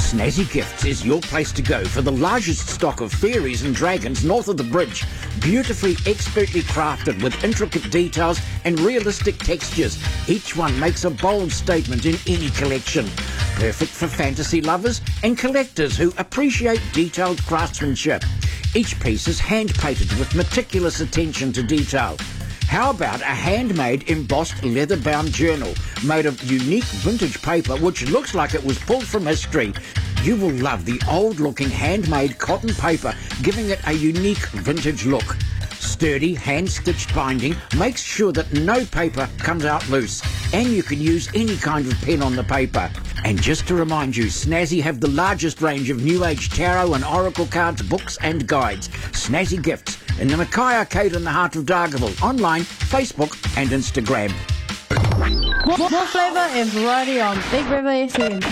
Snazzy Gifts is your place to go for the largest stock of fairies and dragons north of the bridge. Beautifully, expertly crafted with intricate details and realistic textures. Each one makes a bold statement in any collection. Perfect for fantasy lovers and collectors who appreciate detailed craftsmanship. Each piece is hand-painted with meticulous attention to detail. How about a handmade embossed leather-bound journal made of unique vintage paper which looks like it was pulled from history? You will love the old-looking handmade cotton paper, giving it a unique vintage look. Sturdy, hand-stitched binding makes sure that no paper comes out loose, and you can use any kind of pen on the paper. And just to remind you, Snazzy have the largest range of New Age tarot and oracle cards, books and guides. Snazzy Gifts in the Mackay Arcade in the heart of Dargaville. Online, Facebook and Instagram. More flavour and variety on Big River FM.